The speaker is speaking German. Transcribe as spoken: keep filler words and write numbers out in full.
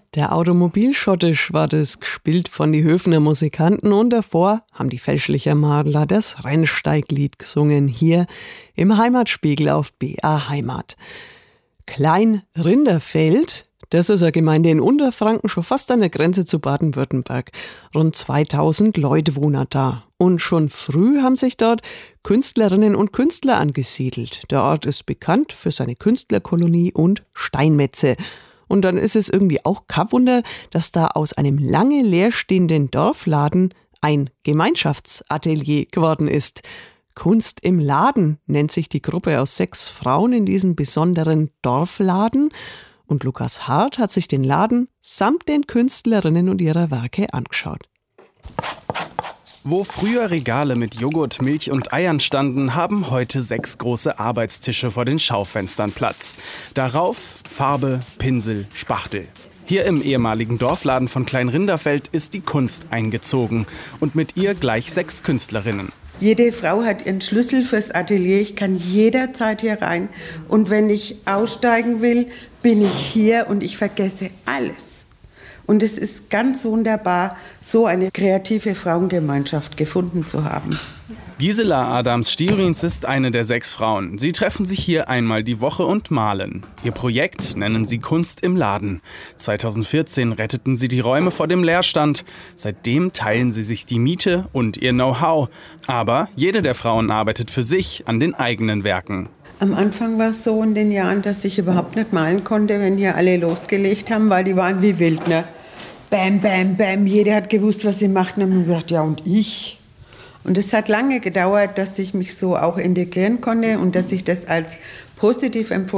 Der Automobilschottisch war das gespielt von die Höfner Musikanten und davor haben die Feschlicher Madler das Rennsteiglied gesungen, hier im Heimatspiegel auf B A Heimat. Klein Rinderfeld, das ist eine Gemeinde in Unterfranken, schon fast an der Grenze zu Baden-Württemberg. Rund zweitausend Leute wohnen da. Und schon früh haben sich dort Künstlerinnen und Künstler angesiedelt. Der Ort ist bekannt für seine Künstlerkolonie und Steinmetze. Und dann ist es irgendwie auch kein Wunder, dass da aus einem lange leerstehenden Dorfladen ein Gemeinschaftsatelier geworden ist. Kunst im Laden nennt sich die Gruppe aus sechs Frauen in diesem besonderen Dorfladen. Und Lukas Hart hat sich den Laden samt den Künstlerinnen und ihrer Werke angeschaut. Wo früher Regale mit Joghurt, Milch und Eiern standen, haben heute sechs große Arbeitstische vor den Schaufenstern Platz. Darauf Farbe, Pinsel, Spachtel. Hier im ehemaligen Dorfladen von Klein Rinderfeld ist die Kunst eingezogen und mit ihr gleich sechs Künstlerinnen. Jede Frau hat ihren Schlüssel fürs Atelier. Ich kann jederzeit hier rein. Und wenn ich aussteigen will, bin ich hier und ich vergesse alles. Und es ist ganz wunderbar, so eine kreative Frauengemeinschaft gefunden zu haben. Gisela Adams-Stierins ist eine der sechs Frauen. Sie treffen sich hier einmal die Woche und malen. Ihr Projekt nennen sie Kunst im Laden. zweitausendvierzehn retteten sie die Räume vor dem Leerstand. Seitdem teilen sie sich die Miete und ihr Know-how. Aber jede der Frauen arbeitet für sich an den eigenen Werken. Am Anfang war es so in den Jahren, dass ich überhaupt nicht malen konnte, wenn hier alle losgelegt haben, weil die waren wie wild, ne? Bam, bam, bam, jeder hat gewusst, was sie macht. Und dann haben wir gedacht, ja und ich? Und es hat lange gedauert, dass ich mich so auch integrieren konnte und dass ich das als positiv empfunden